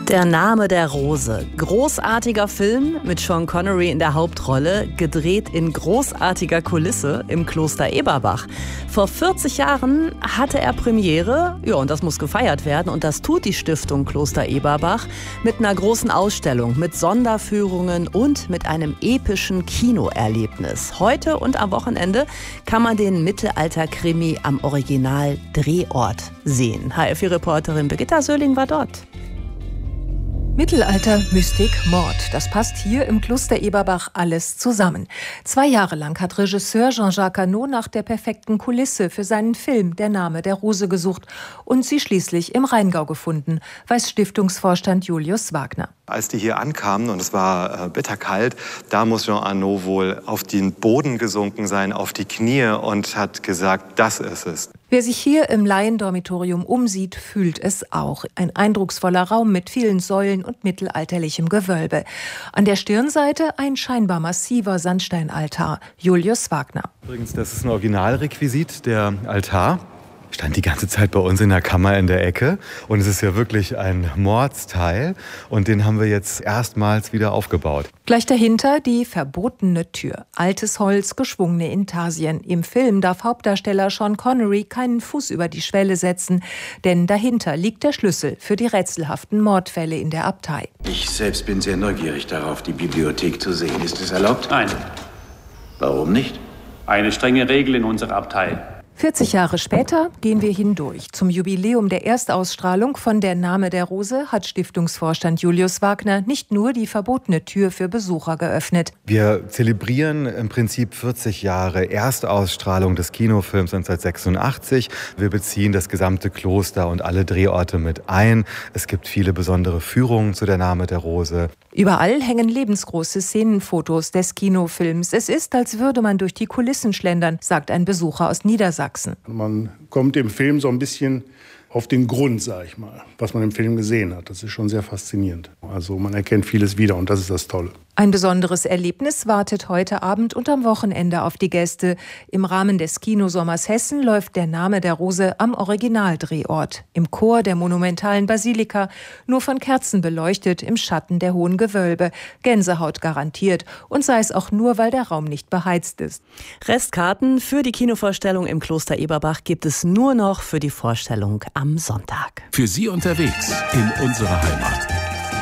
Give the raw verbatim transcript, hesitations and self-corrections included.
Der Name der Rose. Großartiger Film mit Sean Connery in der Hauptrolle, gedreht in großartiger Kulisse im Kloster Eberbach. Vor vierzig Jahren hatte er Premiere, ja, und das muss gefeiert werden. Und das tut die Stiftung Kloster Eberbach mit einer großen Ausstellung, mit Sonderführungen und mit einem epischen Kinoerlebnis. Heute und am Wochenende kann man den Mittelalter-Krimi am Original-Drehort sehen. H F vier-Reporterin Birgitta Söhling war dort. Mittelalter, Mystik, Mord. Das passt hier im Kloster Eberbach alles zusammen. Zwei Jahre lang hat Regisseur Jean-Jacques Hano nach der perfekten Kulisse für seinen Film Der Name der Rose gesucht und sie schließlich im Rheingau gefunden, weiß Stiftungsvorstand Julius Wagner. Als die hier ankamen und es war äh, bitterkalt, da muss Jean Hano wohl auf den Boden gesunken sein, auf die Knie und hat gesagt, das ist es. Wer sich hier im Laiendormitorium umsieht, fühlt es auch. Ein eindrucksvoller Raum mit vielen Säulen und mittelalterlichem Gewölbe. An der Stirnseite ein scheinbar massiver Sandsteinaltar. Julius Wagner. Übrigens, das ist ein Originalrequisit, der Altar. Stand die ganze Zeit bei uns in der Kammer in der Ecke. Und es ist ja wirklich ein Mordsteil. Und den haben wir jetzt erstmals wieder aufgebaut. Gleich dahinter die verbotene Tür. Altes Holz, geschwungene Intarsien. Im Film darf Hauptdarsteller Sean Connery keinen Fuß über die Schwelle setzen. Denn dahinter liegt der Schlüssel für die rätselhaften Mordfälle in der Abtei. Ich selbst bin sehr neugierig darauf, die Bibliothek zu sehen. Ist es erlaubt? Nein. Warum nicht? Eine strenge Regel in unserer Abtei. vierzig Jahre später gehen wir hindurch. Zum Jubiläum der Erstausstrahlung von Der Name der Rose hat Stiftungsvorstand Julius Wagner nicht nur die verbotene Tür für Besucher geöffnet. Wir zelebrieren im Prinzip vierzig Jahre Erstausstrahlung des Kinofilms neunzehnhundertsechsundachtzig. Wir beziehen das gesamte Kloster und alle Drehorte mit ein. Es gibt viele besondere Führungen zu Der Name der Rose. Überall hängen lebensgroße Szenenfotos des Kinofilms. Es ist, als würde man durch die Kulissen schlendern, sagt ein Besucher aus Niedersachsen. Man kommt im Film so ein bisschen auf den Grund, sag ich mal, was man im Film gesehen hat. Das ist schon sehr faszinierend. Also man erkennt vieles wieder und das ist das Tolle. Ein besonderes Erlebnis wartet heute Abend und am Wochenende auf die Gäste. Im Rahmen des Kinosommers Hessen läuft Der Name der Rose am Originaldrehort. Im Chor der monumentalen Basilika, nur von Kerzen beleuchtet, im Schatten der hohen Gewölbe. Gänsehaut garantiert. Und sei es auch nur, weil der Raum nicht beheizt ist. Restkarten für die Kinovorstellung im Kloster Eberbach gibt es nur noch für die Vorstellung am Sonntag. Für Sie unterwegs in unserer Heimat.